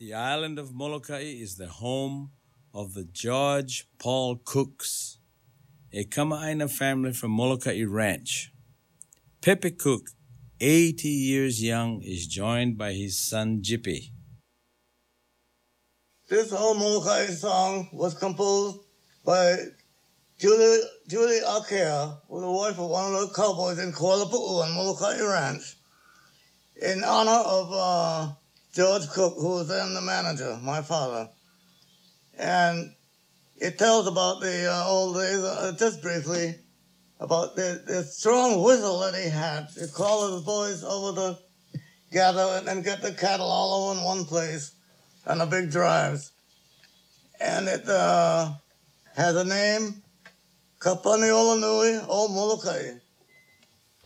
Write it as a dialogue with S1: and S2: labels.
S1: The island of Molokai is the home of the George Paul Cooks, a Kama'aina family from Molokai Ranch. Pepe Cook, 80 years young, is joined by his son Jippy.
S2: This old Molokai song was composed by Julie Akea, who was the wife of one of the cowboys in Kualapu'u on Molokai Ranch, in honor of George Cook, who was then the manager, my father. And it tells about the old days, just briefly, about the strong whistle that he had. He'd call his boys over to gather and get the cattle all over in one place on the big drives. And it has a name, Kapani Olanui, Old Molokai.